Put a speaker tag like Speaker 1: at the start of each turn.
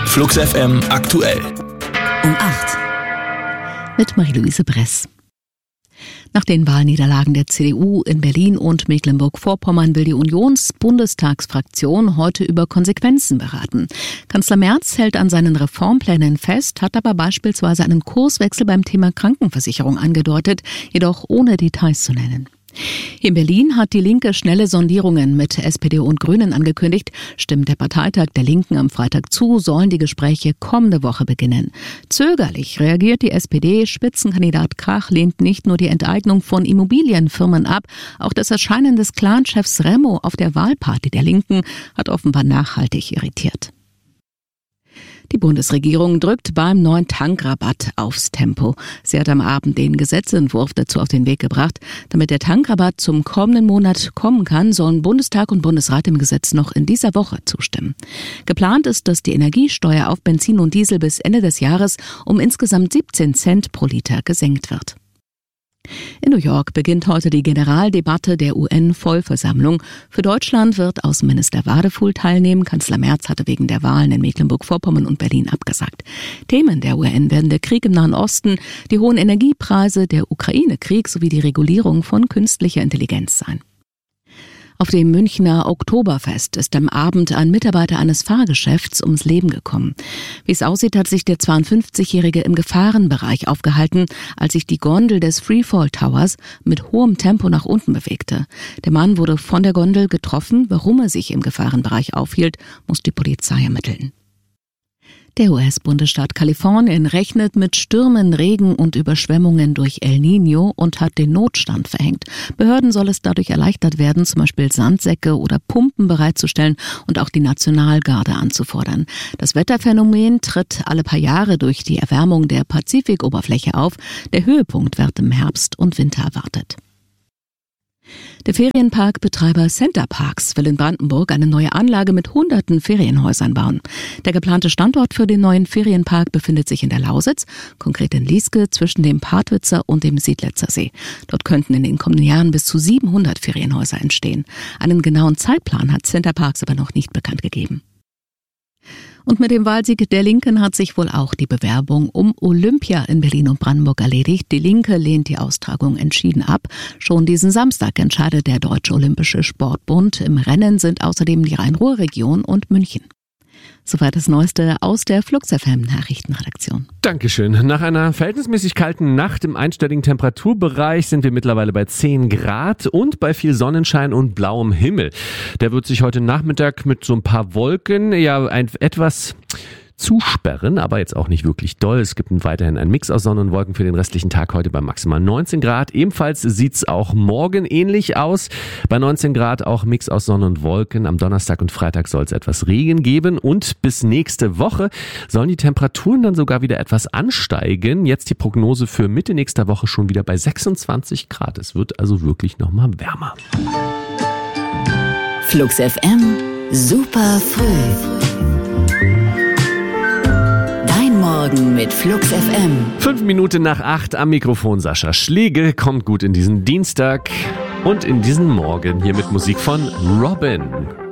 Speaker 1: Flux FM aktuell.
Speaker 2: Um 8. Mit Marie-Louise Bress. Nach den Wahlniederlagen der CDU in Berlin und Mecklenburg-Vorpommern will die Unions-Bundestagsfraktion heute über Konsequenzen beraten. Kanzler Merz hält an seinen Reformplänen fest, hat aber beispielsweise einen Kurswechsel beim Thema Krankenversicherung angedeutet, jedoch ohne Details zu nennen. Hier in Berlin hat die Linke schnelle Sondierungen mit SPD und Grünen angekündigt. Stimmt der Parteitag der Linken am Freitag zu, sollen die Gespräche kommende Woche beginnen. Zögerlich reagiert die SPD. Spitzenkandidat Krach lehnt nicht nur die Enteignung von Immobilienfirmen ab, auch das Erscheinen des Clanchefs Remo auf der Wahlparty der Linken hat offenbar nachhaltig irritiert. Die Bundesregierung drückt beim neuen Tankrabatt aufs Tempo. Sie hat am Abend den Gesetzentwurf dazu auf den Weg gebracht. Damit der Tankrabatt zum kommenden Monat kommen kann, sollen Bundestag und Bundesrat dem Gesetz noch in dieser Woche zustimmen. Geplant ist, dass die Energiesteuer auf Benzin und Diesel bis Ende des Jahres um insgesamt 17 Cent pro Liter gesenkt wird. In New York beginnt heute die Generaldebatte der UN-Vollversammlung. Für Deutschland wird Außenminister Wadefuhl teilnehmen. Kanzler Merz hatte wegen der Wahlen in Mecklenburg-Vorpommern und Berlin abgesagt. Themen der UN werden der Krieg im Nahen Osten, die hohen Energiepreise, der Ukraine-Krieg sowie die Regulierung von künstlicher Intelligenz sein. Auf dem Münchner Oktoberfest ist am Abend ein Mitarbeiter eines Fahrgeschäfts ums Leben gekommen. Wie es aussieht, hat sich der 52-Jährige im Gefahrenbereich aufgehalten, als sich die Gondel des Freefall Towers mit hohem Tempo nach unten bewegte. Der Mann wurde von der Gondel getroffen. Warum er sich im Gefahrenbereich aufhielt, muss die Polizei ermitteln. Der US-Bundesstaat Kalifornien rechnet mit Stürmen, Regen und Überschwemmungen durch El Niño und hat den Notstand verhängt. Behörden soll es dadurch erleichtert werden, zum Beispiel Sandsäcke oder Pumpen bereitzustellen und auch die Nationalgarde anzufordern. Das Wetterphänomen tritt alle paar Jahre durch die Erwärmung der Pazifikoberfläche auf. Der Höhepunkt wird im Herbst und Winter erwartet. Der Ferienparkbetreiber Center Parcs will in Brandenburg eine neue Anlage mit hunderten Ferienhäusern bauen. Der geplante Standort für den neuen Ferienpark befindet sich in der Lausitz, konkret in Lieske zwischen dem Partwitzer und dem Siedletzer See. Dort könnten in den kommenden Jahren bis zu 700 Ferienhäuser entstehen. Einen genauen Zeitplan hat Center Parcs aber noch nicht bekannt gegeben. Und mit dem Wahlsieg der Linken hat sich wohl auch die Bewerbung um Olympia in Berlin und Brandenburg erledigt. Die Linke lehnt die Austragung entschieden ab. Schon diesen Samstag entscheidet der Deutsche Olympische Sportbund. Im Rennen sind außerdem die Rhein-Ruhr-Region und München. Soweit das Neueste aus der Flux FM Nachrichtenredaktion.
Speaker 3: Dankeschön. Nach einer verhältnismäßig kalten Nacht im einstelligen Temperaturbereich sind wir mittlerweile bei 10 Grad und bei viel Sonnenschein und blauem Himmel. Der wird sich heute Nachmittag mit so ein paar Wolken etwas zusperren, aber jetzt auch nicht wirklich doll. Es gibt weiterhin einen Mix aus Sonne und Wolken für den restlichen Tag heute bei maximal 19 Grad. Ebenfalls sieht's auch morgen ähnlich aus. Bei 19 Grad auch Mix aus Sonne und Wolken. Am Donnerstag und Freitag soll es etwas Regen geben und bis nächste Woche sollen die Temperaturen dann sogar wieder etwas ansteigen. Jetzt die Prognose für Mitte nächster Woche schon wieder bei 26 Grad. Es wird also wirklich nochmal wärmer.
Speaker 2: Flux FM, super früh. Morgen mit Flux FM.
Speaker 3: 5 Minuten nach 8 am Mikrofon Sascha Schlegel. Kommt gut in diesen Dienstag und in diesen Morgen hier mit Musik von Robin.